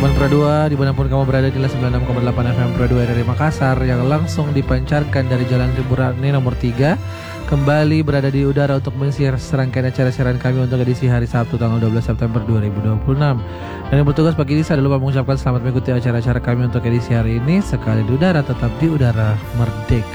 Sobat Pro 2 dimanapun kamu berada di 96,8 FM Pro 2 dari Makassar yang langsung dipancarkan dari Jalan Riburani nomor 3 kembali berada di udara untuk mensiar serangkaian acara siaran kami untuk edisi hari Sabtu tanggal 12 September 2026. Dan yang bertugas pagi ini saya lupa mengucapkan selamat mengikuti acara-acara kami untuk edisi hari ini. Sekali di udara tetap di udara merdeka.